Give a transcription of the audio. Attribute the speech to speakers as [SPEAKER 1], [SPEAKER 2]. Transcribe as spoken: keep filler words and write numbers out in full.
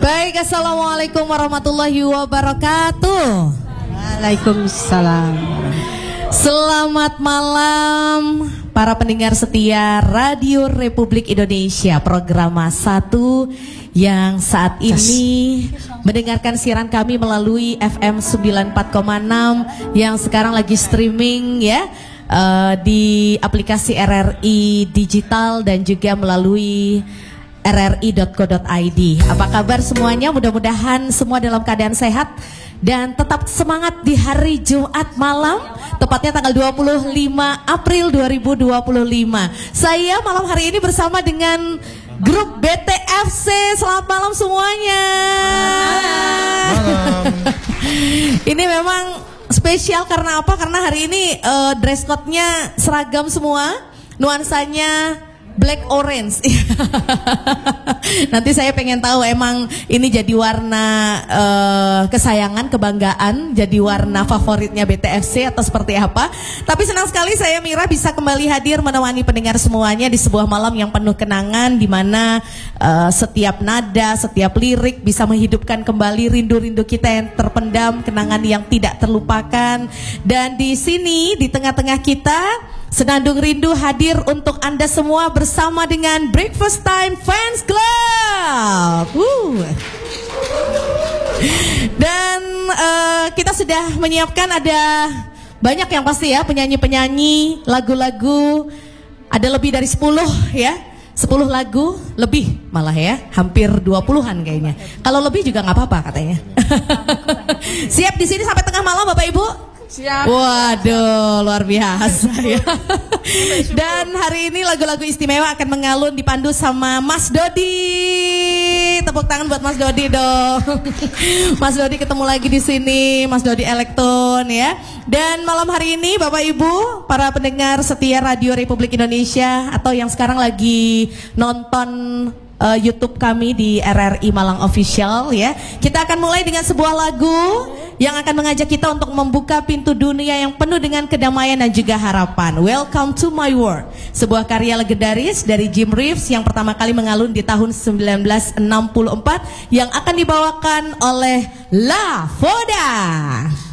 [SPEAKER 1] Baik, assalamualaikum warahmatullahi wabarakatuh.
[SPEAKER 2] Waalaikumsalam.
[SPEAKER 1] Selamat malam para pendengar setia Radio Republik Indonesia, program satu yang saat ini mendengarkan siaran kami melalui F M sembilan puluh empat koma enam yang sekarang lagi streaming ya uh, di aplikasi R R I Digital dan juga melalui r r i dot co dot i d. Apa kabar semuanya? Mudah-mudahan semua dalam keadaan sehat dan tetap semangat di hari Jumat malam, tepatnya tanggal dua puluh lima April dua ribu dua puluh lima. Saya malam hari ini bersama dengan grup B T F C. Selamat malam semuanya.
[SPEAKER 3] Malam.
[SPEAKER 1] Ini memang spesial karena apa? Karena hari ini uh, dress code-nya seragam semua, nuansanya black orange. Nanti saya pengen tahu emang ini jadi warna uh, kesayangan, kebanggaan, jadi warna favoritnya B T F C atau seperti apa. Tapi senang sekali saya Mira bisa kembali hadir menemani pendengar semuanya di sebuah malam yang penuh kenangan, di mana uh, setiap nada, setiap lirik bisa menghidupkan kembali rindu-rindu kita yang terpendam, kenangan yang tidak terlupakan. Dan di sini di tengah-tengah kita Senandung Rindu hadir untuk Anda semua bersama dengan Breakfast Time Fans Club. Woo. Dan uh, kita sudah menyiapkan ada banyak yang pasti ya, penyanyi-penyanyi, lagu-lagu, ada lebih dari sepuluh ya, sepuluh lagu lebih malah ya, hampir dua puluhan kayaknya. Kalau lebih juga nggak apa-apa katanya. Siap di sini sampai tengah malam Bapak Ibu?
[SPEAKER 2] Siap.
[SPEAKER 1] Waduh, luar biasa ya. Dan hari ini lagu-lagu istimewa akan mengalun dipandu sama Mas Dodi. Tepuk tangan buat Mas Dodi dong. Mas Dodi ketemu lagi di sini, Mas Dodi Elektron ya. Dan malam hari ini Bapak Ibu, para pendengar setia Radio Republik Indonesia atau yang sekarang lagi nonton uh, YouTube kami di R R I Malang Official ya. Kita akan mulai dengan sebuah lagu yang akan mengajak kita untuk membuka pintu dunia yang penuh dengan kedamaian dan juga harapan. Welcome to my world, sebuah karya legendaris dari Jim Reeves yang pertama kali mengalun di tahun seribu sembilan ratus enam puluh empat yang akan dibawakan oleh La Foda.